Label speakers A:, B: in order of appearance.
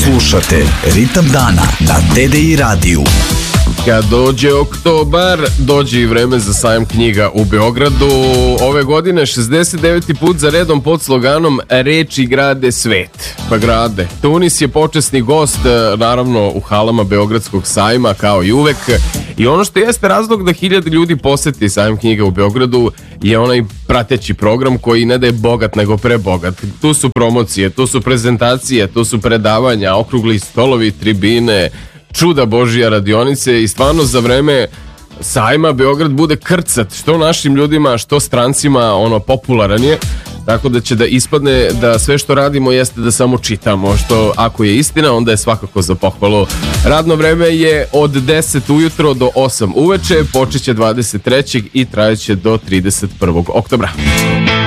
A: Slušate Ritam dana na TDI radiju.
B: Kad dođe oktobar, dođe i vreme za sajam knjiga u Beogradu. Ove godine 69. put za redom pod sloganom Reči grade svet. Pa grade. Tunis je počasni gost, naravno u halama Beogradskog sajma, kao i uvek. I ono što jeste razlog da 1000 ljudi poseti sajam knjiga u Beogradu je onaj prateći program koji ne da je bogat, nego prebogat. Tu su promocije, tu su prezentacije, tu su predavanja, okrugli stolovi, tribine, čuda Božija, radionice i stvarno za vreme sajma Beograd bude krcat, što našim ljudima, što strancima, popularan je, tako da će da ispadne da sve što radimo jeste da samo čitamo, što ako je istina onda je svakako za pohvalu. Radno vreme je od 10 ujutro do 8 uveče, počeće 23. i trajeće do 31. oktobra.